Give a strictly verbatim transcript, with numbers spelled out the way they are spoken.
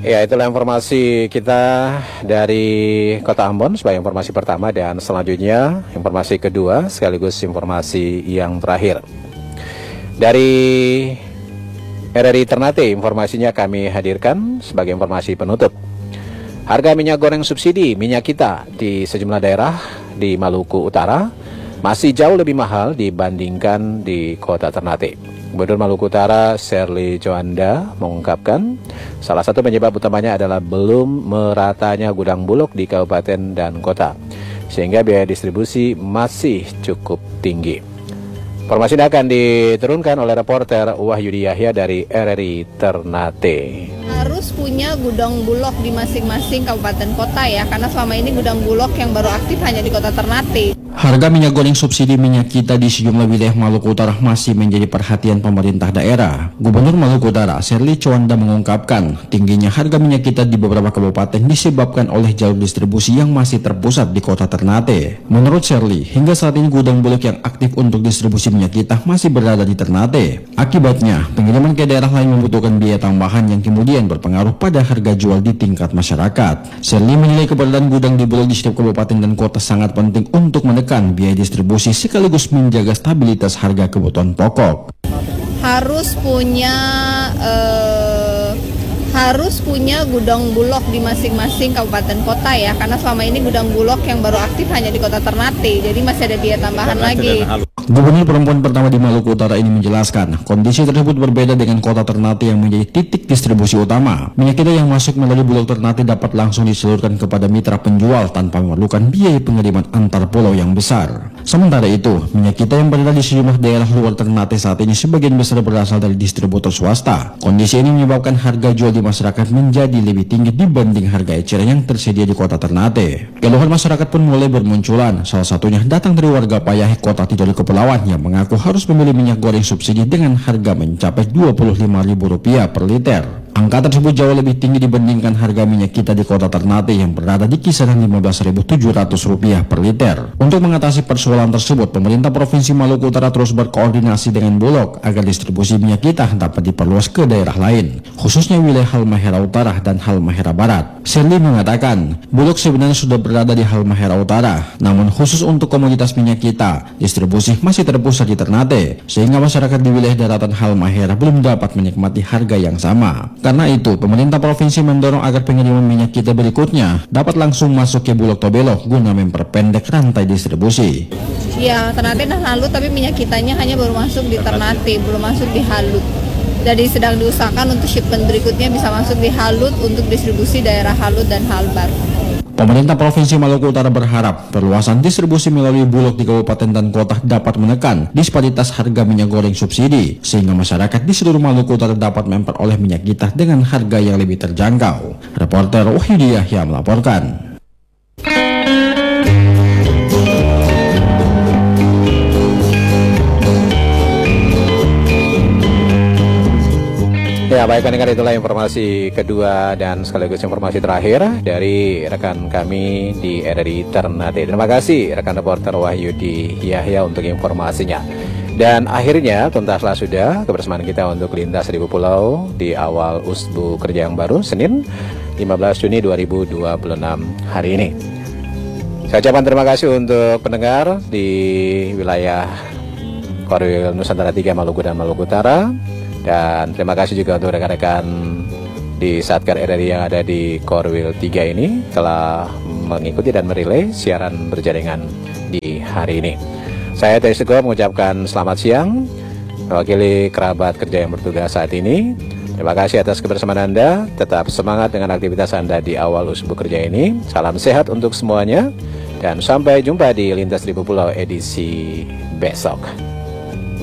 Ya, itulah informasi kita dari Kota Ambon sebagai informasi pertama, dan selanjutnya informasi kedua sekaligus informasi yang terakhir. Dari R R I Ternate, informasinya kami hadirkan sebagai informasi penutup. Harga minyak goreng subsidi minyak kita di sejumlah daerah di Maluku Utara masih jauh lebih mahal dibandingkan di Kota Ternate. Gubernur Maluku Utara, Sherly Joanda, mengungkapkan salah satu penyebab utamanya adalah belum meratanya gudang bulog di kabupaten dan kota, sehingga biaya distribusi masih cukup tinggi. Informasi ini akan diturunkan oleh reporter Wahyudi Yahya dari R R I Ternate. Harus punya gudang bulog di masing-masing kabupaten kota ya, karena selama ini gudang bulog yang baru aktif hanya di Kota Ternate. Harga minyak goreng subsidi minyak kita di sejumlah wilayah Maluku Utara masih menjadi perhatian pemerintah daerah. Gubernur Maluku Utara, Sherly Joanda, mengungkapkan tingginya harga minyak kita di beberapa kabupaten disebabkan oleh jalur distribusi yang masih terpusat di Kota Ternate. Menurut Sherly, hingga saat ini gudang bulog yang aktif untuk distribusi minyak kita masih berada di Ternate. Akibatnya, pengiriman ke daerah lain membutuhkan biaya tambahan yang kemudian berpengaruh pada harga jual di tingkat masyarakat. Sherly menilai keberadaan gudang di bulog di setiap kabupaten dan kota sangat penting untuk menekan biaya distribusi sekaligus menjaga stabilitas harga kebutuhan pokok. Harus punya eh, harus punya gudang bulog di masing-masing kabupaten kota ya, karena selama ini gudang bulog yang baru aktif hanya di Kota Ternate, jadi masih ada biaya tambahan lagi. Gubernur perempuan pertama di Maluku Utara ini menjelaskan kondisi tersebut berbeda dengan Kota Ternate yang menjadi titik distribusi utama. Minyak kita yang masuk melalui bulog Ternate dapat langsung diseluruhkan kepada mitra penjual tanpa memerlukan biaya pengiriman antar pulau yang besar. Sementara itu, minyak kita yang berada di sejumlah daerah luar Ternate saat ini sebagian besar berasal dari distributor swasta. Kondisi ini menyebabkan harga jual di masyarakat menjadi lebih tinggi dibanding harga eceran yang tersedia di Kota Ternate. Keluhan masyarakat pun mulai bermunculan, salah satunya datang dari warga Payahe, Kota Tidore Kepulauan, yang mengaku harus membeli minyak goreng subsidi dengan harga mencapai dua puluh lima ribu rupiah per liter. Angka tersebut jauh lebih tinggi dibandingkan harga minyak kita di Kota Ternate yang berada di kisaran lima belas ribu tujuh ratus rupiah per liter. Untuk mengatasi persoalan tersebut, pemerintah Provinsi Maluku Utara terus berkoordinasi dengan Bulog agar distribusi minyak kita dapat diperluas ke daerah lain, khususnya wilayah Halmahera Utara dan Halmahera Barat. Sherly mengatakan, Bulog sebenarnya sudah berada di Halmahera Utara, namun khusus untuk komoditas minyak kita, distribusi masih terpusat di Ternate, sehingga masyarakat di wilayah daratan Halmahera belum dapat menikmati harga yang sama. Karena itu, pemerintah provinsi mendorong agar pengiriman minyak kita berikutnya dapat langsung masuk ke Bulog Tobelo guna memperpendek rantai distribusi. Ya, Ternate dah lalu, tapi minyak kitanya hanya baru masuk di Ternate, belum masuk di Halut. Jadi sedang diusahakan untuk shipment berikutnya bisa masuk di Halut untuk distribusi daerah Halut dan Halbar. Pemerintah Provinsi Maluku Utara berharap perluasan distribusi melalui bulog di kabupaten dan kota dapat menekan disparitas harga minyak goreng subsidi, sehingga masyarakat di seluruh Maluku Utara dapat memperoleh minyak kita dengan harga yang lebih terjangkau. Reporter Wahyudi Yahya melaporkan. Ya, baik pendengar, itulah informasi kedua dan sekaligus informasi terakhir dari rekan kami di R R I Ternate. Terima kasih rekan reporter Wahyudi Yahya untuk informasinya. Dan akhirnya tuntaslah sudah kebersamaan kita untuk lintas seribu pulau di awal Usbu Kerja yang baru Senin lima belas Juni dua ribu dua puluh enam hari ini. Saya ucapkan terima kasih untuk pendengar di wilayah Korwil Nusantara tiga, Maluku dan Maluku Utara. Dan terima kasih juga untuk rekan-rekan di Satker R R I yang ada di Korwil tiga ini telah mengikuti dan merilai siaran berjaringan di hari ini. Saya Teddy Sego mengucapkan selamat siang mewakili kerabat kerja yang bertugas saat ini. Terima kasih atas kebersamaan Anda. Tetap semangat dengan aktivitas Anda di awal Usbu Kerja ini. Salam sehat untuk semuanya dan sampai jumpa di Lintas Seribu Pulau edisi besok.